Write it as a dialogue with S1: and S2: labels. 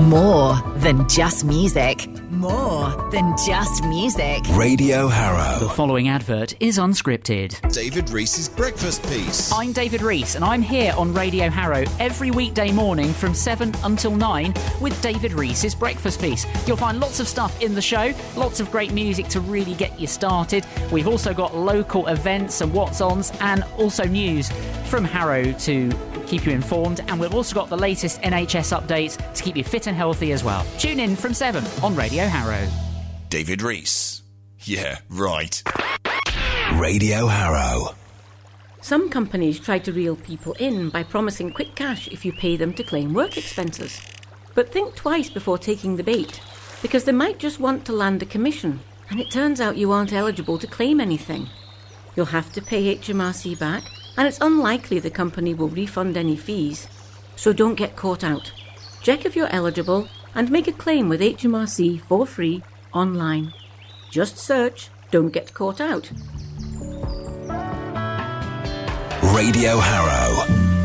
S1: More than just music. More than just music.
S2: Radio Harrow.
S3: The following advert is unscripted.
S4: David Reese's Breakfast Piece.
S3: I'm David Reese, and I'm here on Radio Harrow every weekday morning from 7 until 9 with David Reese's Breakfast Piece. You'll find lots of stuff in the show, lots of great music to really get you started. We've also got local events and what's-ons, and also news from Harrow to keep you informed, and we've also got the latest NHS updates to keep you fit and healthy as well. Tune in from 7 on Radio Harrow.
S4: David Reese. Yeah, right.
S2: Radio Harrow.
S5: Some companies try to reel people in by promising quick cash if you pay them to claim work expenses. But think twice before taking the bait, because they might just want to land a commission, and it turns out you aren't eligible to claim anything. You'll have to pay HMRC back, and it's unlikely the company will refund any fees. So don't get caught out. Check if you're eligible and make a claim with HMRC for free online. Just search "Don't Get Caught Out."
S2: Radio Harrow.